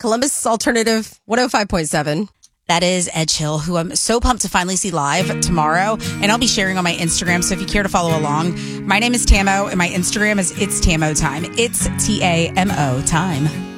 Columbus Alternative 105.7. That is Edge Hill, who I'm so pumped to finally see live tomorrow. And I'll be sharing on my Instagram. So if you care to follow along, my name is Tamo and my Instagram is It's Tamo Time. It's TAMO time.